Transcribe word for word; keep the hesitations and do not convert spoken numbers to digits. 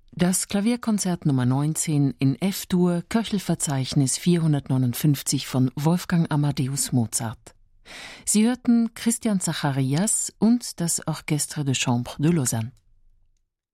Das Klavierkonzert Nummer neunzehn in F-Dur, Köchelverzeichnis vierhundertneunundfünfzig von Wolfgang Amadeus Mozart. Sie hörten Christian Zacharias und das Orchestre de Chambre de Lausanne.